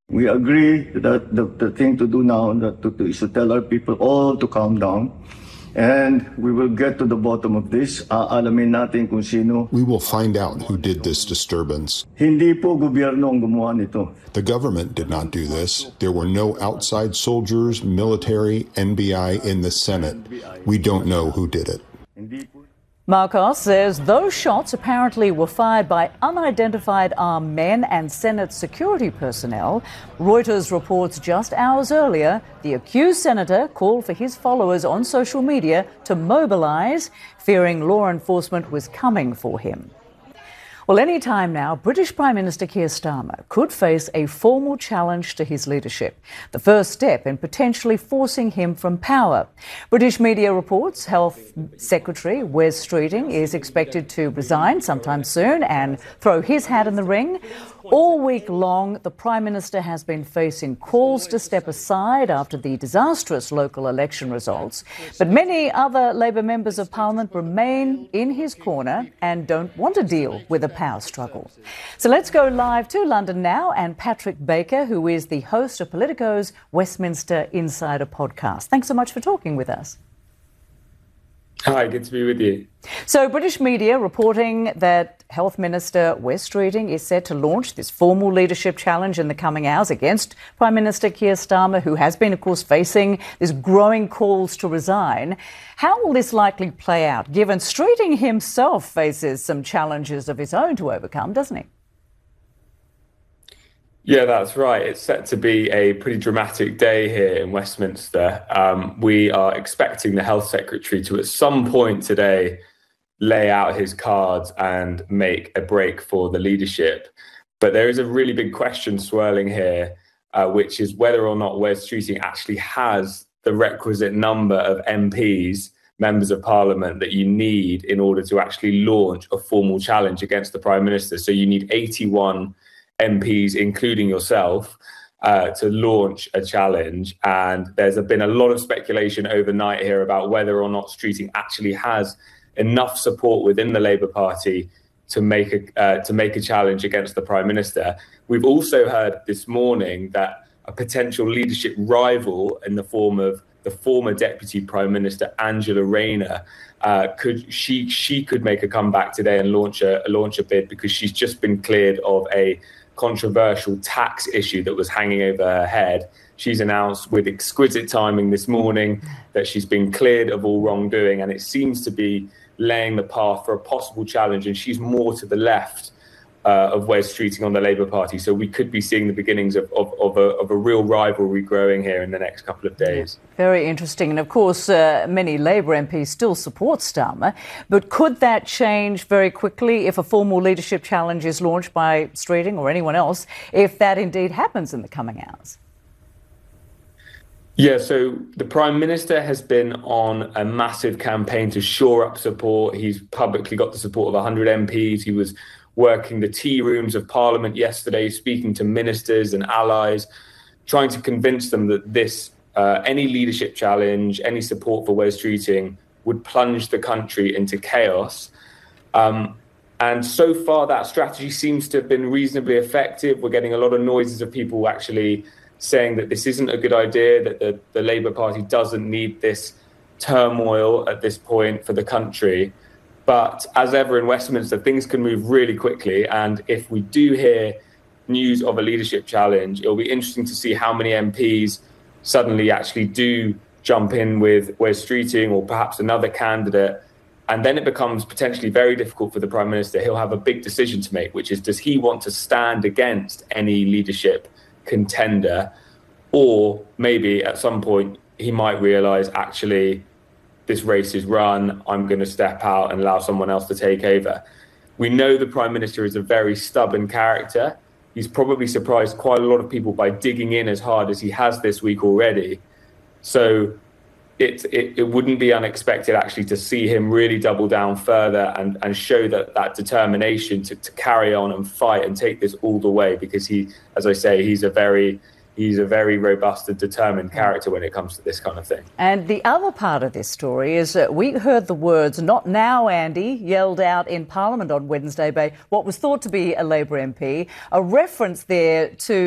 We agree that the thing to do now is to tell our people all to calm down. And we will get to the bottom of this. Alamin natin kung sino. We will find out who did this disturbance. Hindi po gobyerno ang gumawa nito. The government did not do this. There were no outside soldiers, military, NBI in the Senate. We don't know who did it. Marcos says those shots apparently were fired by unidentified armed men and Senate security personnel. Reuters reports just hours earlier, the accused senator called for his followers on social media to mobilise, fearing law enforcement was coming for him. Well, any time now, British Prime Minister Keir Starmer could face a formal challenge to his leadership, the first step in potentially forcing him from power. British media reports Health Secretary Wes Streeting is expected to resign sometime soon and throw his hat in the ring. All week long, the Prime Minister has been facing calls to step aside after the disastrous local election results. But many other Labour members of Parliament remain in his corner and don't want to deal with a power struggle. So let's go live to London now, and Patrick Baker, who is the host of Politico's Westminster Insider podcast. Thanks so much for talking with us. Hi, good to be with you. So British media reporting that Health Minister Wes Streeting is set to launch this formal leadership challenge in the coming hours against Prime Minister Keir Starmer, who has been, of course, facing these growing calls to resign. How will this likely play out, given Streeting himself faces some challenges of his own to overcome, doesn't he? Yeah, that's right. It's set to be a pretty dramatic day here in Westminster. We are expecting the Health Secretary to, at some point today, lay out his cards and make a break for the leadership. But there is a really big question swirling here, which is whether or not Wes Streeting actually has the requisite number of MPs, members of Parliament, that you need in order to actually launch a formal challenge against the Prime Minister. So you need 81 MPs, including yourself, to launch a challenge. And there's been a lot of speculation overnight here about whether or not Streeting actually has enough support within the Labour Party to make a challenge against the Prime Minister. We've also heard this morning that a potential leadership rival in the form of the former Deputy Prime Minister Angela Rayner could make a comeback today and launch a bid, because she's just been cleared of a controversial tax issue that was hanging over her head. She's announced with exquisite timing this morning that she's been cleared of all wrongdoing, and it seems to be laying the path for a possible challenge. And she's more to the left of Wes Streeting on the Labour Party. So we could be seeing the beginnings of a real rivalry growing here in the next couple of days. Yeah, very interesting. And of course, many Labour MPs still support Starmer. But could that change very quickly if a formal leadership challenge is launched by Streeting or anyone else, if that indeed happens in the coming hours? Yeah, so the Prime Minister has been on a massive campaign to shore up support. He's publicly got the support of 100 MPs. He was working the tea rooms of Parliament yesterday, speaking to ministers and allies, trying to convince them that this any leadership challenge, any support for Wes Streeting would plunge the country into chaos. And so far, that strategy seems to have been reasonably effective. We're getting a lot of noises of people actually saying that this isn't a good idea, that the Labour Party doesn't need this turmoil at this point for the country. But as ever in Westminster, things can move really quickly. And if we do hear news of a leadership challenge, it'll be interesting to see how many MPs suddenly actually do jump in with Wes Streeting or perhaps another candidate. And then it becomes potentially very difficult for the Prime Minister. He'll have a big decision to make, which is, does he want to stand against any leadership contender? Or maybe at some point he might realise, actually, this race is run, I'm going to step out and allow someone else to take over. We know the Prime Minister is a very stubborn character. He's probably surprised quite a lot of people by digging in as hard as he has this week already. So it wouldn't be unexpected actually to see him really double down further and show that determination to carry on and fight and take this all the way, because he, as I say, he's a very robust and determined character when it comes to this kind of thing. And the other part of this story is that we heard the words "not now, Andy" yelled out in Parliament on Wednesday by what was thought to be a Labour MP, a reference there to